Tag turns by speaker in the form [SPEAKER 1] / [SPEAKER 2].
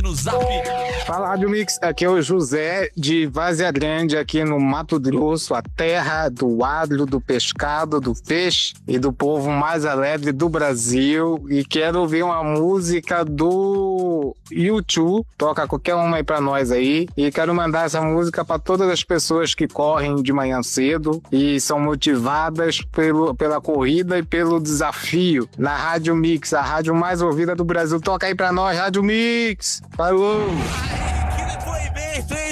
[SPEAKER 1] no Zap.
[SPEAKER 2] Fala, Rádio Mix. Aqui é o José de Várzea Grande, aqui no Mato Grosso, a terra do agro, do pescado, do peixe e do povo mais alegre do Brasil. E quero ouvir uma música do U2. Toca qualquer uma aí pra nós aí. E quero mandar essa música para todas as pessoas que correm de manhã cedo e são motivadas pela corrida e pelo desafio. Na Rádio Mix, a rádio mais ouvida do Brasil. Toca aí pra nós, Rádio Mix. Falou!